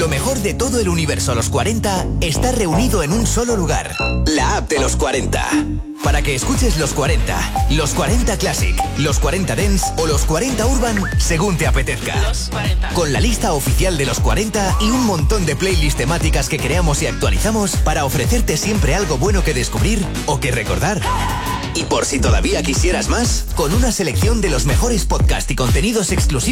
Lo mejor de todo el universo Los 40 está reunido en un solo lugar. La app de Los 40. Para que escuches Los 40, Los 40 Classic, Los 40 Dance o Los 40 Urban según te apetezca. Los 40. Con la lista oficial de Los 40 y un montón de playlists temáticas que creamos y actualizamos para ofrecerte siempre algo bueno que descubrir o que recordar. Y por si todavía quisieras más, con una selección de los mejores podcasts y contenidos exclusivos